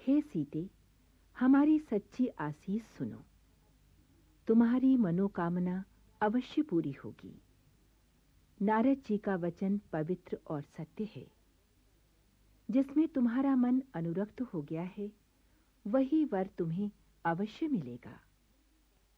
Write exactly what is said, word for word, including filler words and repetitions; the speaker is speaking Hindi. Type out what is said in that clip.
हे सीते, हमारी सच्ची आसीस सुनो। तुम्हारी मनोकामना अवश्य पूरी होगी। नारद जी का वचन पवित्र और सत्य है। जिसमें तुम्हारा मन अनुरक्त हो गया है, वही वर तुम्हें अवश्य मिलेगा।